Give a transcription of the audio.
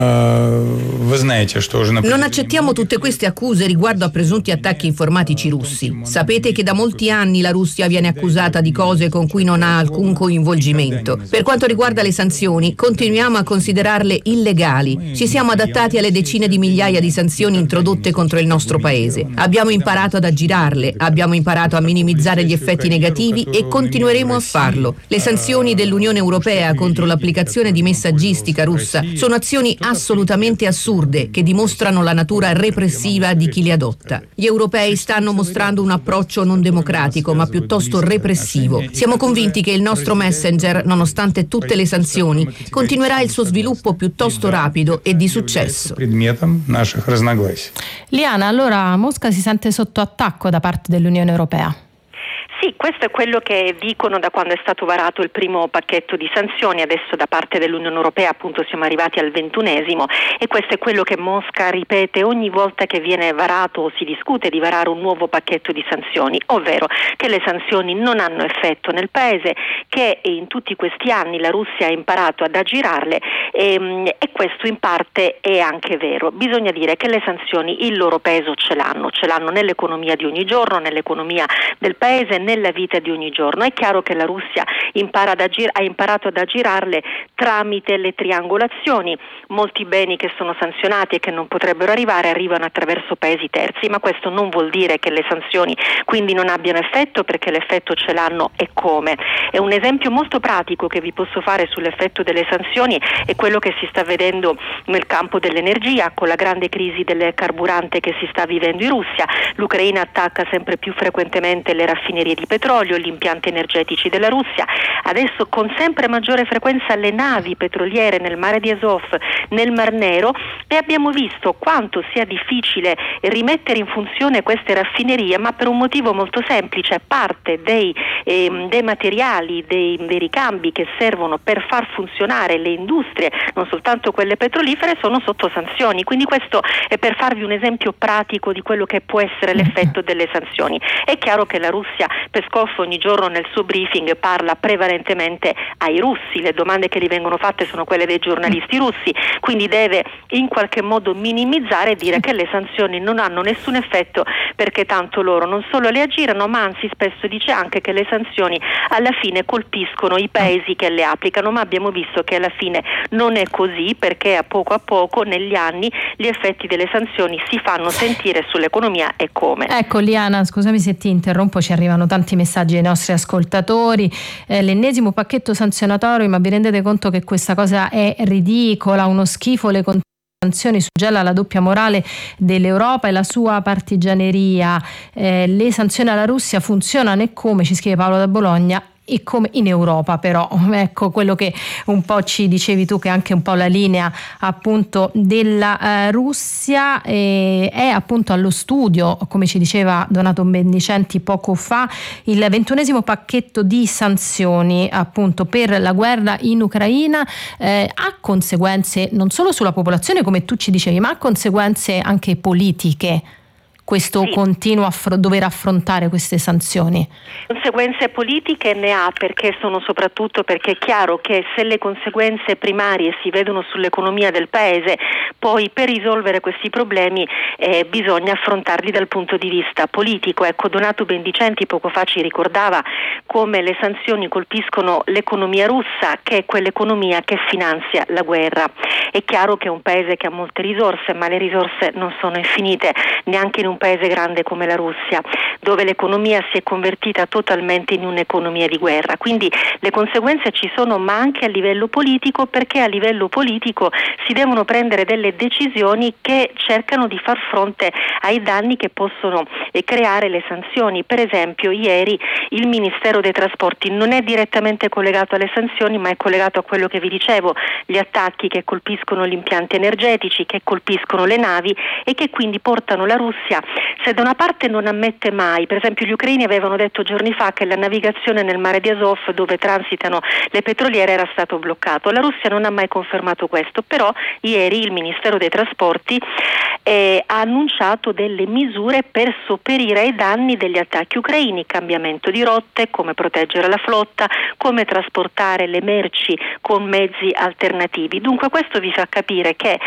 Non accettiamo tutte queste accuse riguardo a presunti attacchi informatici russi. Sapete che da molti anni la Russia viene accusata di cose con cui non ha alcun coinvolgimento. Per quanto riguarda le sanzioni, continuiamo a considerarle illegali. Ci siamo adattati alle decine di migliaia di sanzioni introdotte contro il nostro paese. Abbiamo imparato ad aggirarle, abbiamo imparato a minimizzare gli effetti negativi e continueremo a farlo. Le sanzioni dell'Unione Europea contro l'applicazione di messaggistica russa sono azioni assolutamente assurde che dimostrano la natura repressiva di chi le adotta. Gli europei stanno mostrando un approccio non democratico ma piuttosto repressivo. Siamo convinti che il nostro Messenger, nonostante tutte le sanzioni, continuerà il suo sviluppo piuttosto rapido e di successo. Liana, allora Mosca si sente sotto attacco da parte dell'Unione Europea? Sì, questo è quello che dicono da quando è stato varato il primo pacchetto di sanzioni. Adesso da parte dell'Unione Europea appunto siamo arrivati al 21esimo e questo è quello che Mosca ripete ogni volta che viene varato o si discute di varare un nuovo pacchetto di sanzioni, ovvero che le sanzioni non hanno effetto nel paese, che in tutti questi anni la Russia ha imparato ad aggirarle e questo in parte è anche vero. Bisogna dire che le sanzioni il loro peso ce l'hanno nell'economia di ogni giorno, nell'economia del paese, nella vita di ogni giorno. È chiaro che la Russia ha imparato ad aggirarle tramite le triangolazioni. Molti beni che sono sanzionati e che non potrebbero arrivano attraverso paesi terzi, ma questo non vuol dire che le sanzioni quindi non abbiano effetto, perché l'effetto ce l'hanno e come. È un esempio molto pratico che vi posso fare sull'effetto delle sanzioni è quello che si sta vedendo nel campo dell'energia con la grande crisi del carburante che si sta vivendo in Russia. L'Ucraina attacca sempre più frequentemente le raffinerie di petrolio, gli impianti energetici della Russia, adesso con sempre maggiore frequenza le navi petroliere nel mare di Azov, nel Mar Nero, e abbiamo visto quanto sia difficile rimettere in funzione queste raffinerie, ma per un motivo molto semplice: parte dei materiali, dei ricambi che servono per far funzionare le industrie, non soltanto quelle petrolifere, sono sotto sanzioni. Quindi questo è per farvi un esempio pratico di quello che può essere l'effetto delle sanzioni. È chiaro che la Russia, Peskov ogni giorno nel suo briefing parla prevalentemente ai russi, le domande che gli vengono fatte sono quelle dei giornalisti russi, quindi deve in qualche modo minimizzare e dire che le sanzioni non hanno nessun effetto perché tanto loro non solo le aggirano, ma anzi spesso dice anche che le sanzioni alla fine colpiscono i paesi che le applicano, ma abbiamo visto che alla fine non è così, perché a poco negli anni gli effetti delle sanzioni si fanno sentire sull'economia e come. Ecco Liana, scusami se ti interrompo, ci arrivano tanti messaggi ai nostri ascoltatori, l'ennesimo pacchetto sanzionatorio, ma vi rendete conto che questa cosa è ridicola, uno schifo, le sanzioni suggella la doppia morale dell'Europa e la sua partigianeria, le sanzioni alla Russia funzionano e come, ci scrive Paolo da Bologna, e come in Europa. Però ecco quello che un po' ci dicevi tu, che è anche un po' la linea appunto della Russia, è appunto allo studio, come ci diceva Donato Bendicenti poco fa, il 21esimo pacchetto di sanzioni appunto per la guerra in Ucraina. Ha conseguenze non solo sulla popolazione, come tu ci dicevi, ma ha conseguenze anche politiche, questo continuo dover affrontare queste sanzioni? Conseguenze politiche ne ha, perché è chiaro che se le conseguenze primarie si vedono sull'economia del paese, poi per risolvere questi problemi bisogna affrontarli dal punto di vista politico. Ecco, Donato Bendicenti poco fa ci ricordava come le sanzioni colpiscono l'economia russa, che è quell'economia che finanzia la guerra. È chiaro che è un paese che ha molte risorse, ma le risorse non sono infinite, neanche in un paese grande come la Russia, dove l'economia si è convertita totalmente in un'economia di guerra. Quindi le conseguenze ci sono, ma anche a livello politico, perché a livello politico si devono prendere delle decisioni che cercano di far fronte ai danni che possono creare le sanzioni. Per esempio, ieri il Ministero dei Trasporti non è direttamente collegato alle sanzioni, ma è collegato a quello che vi dicevo, gli attacchi che colpiscono gli impianti energetici, che colpiscono le navi e che quindi portano la Russia, se da una parte non ammette mai, per esempio gli ucraini avevano detto giorni fa che la navigazione nel mare di Azov, dove transitano le petroliere, era stato bloccato. La Russia non ha mai confermato questo, però ieri il Ministero dei Trasporti ha annunciato delle misure per sopperire ai danni degli attacchi ucraini, cambiamento di rotte, come proteggere la flotta, come trasportare le merci con mezzi alternativi. Dunque questo vi fa capire che